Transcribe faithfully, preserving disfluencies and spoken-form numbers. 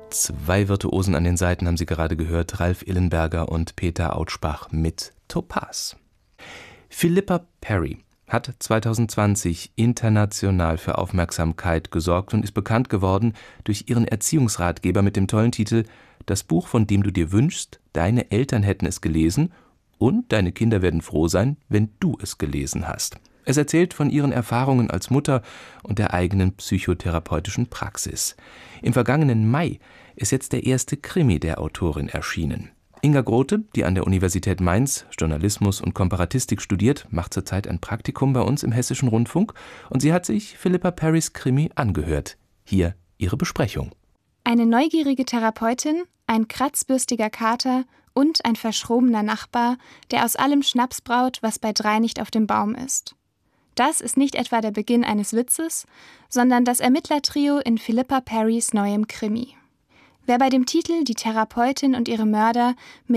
Zwei Virtuosen an den Seiten haben Sie gerade gehört, Ralf Illenberger und Peter Autschbach mit Topaz. Philippa Perry hat zwanzig zwanzig international für Aufmerksamkeit gesorgt und ist bekannt geworden durch ihren Erziehungsratgeber mit dem tollen Titel »Das Buch, von dem du dir wünschst, deine Eltern hätten es gelesen und deine Kinder werden froh sein, wenn du es gelesen hast«. Es erzählt von ihren Erfahrungen als Mutter und der eigenen psychotherapeutischen Praxis. Im vergangenen Mai ist jetzt der erste Krimi der Autorin erschienen. Inga Grote, die an der Universität Mainz Journalismus und Komparatistik studiert, macht zurzeit ein Praktikum bei uns im Hessischen Rundfunk und sie hat sich Philippa Perrys Krimi angehört. Hier ihre Besprechung. Eine neugierige Therapeutin, ein kratzbürstiger Kater und ein verschrobener Nachbar, der aus allem Schnaps braut, was bei drei nicht auf dem Baum ist. Das ist nicht etwa der Beginn eines Witzes, sondern das Ermittlertrio in Philippa Perrys neuem Krimi. Wer bei dem Titel Die Therapeutin und ihre Mörder mit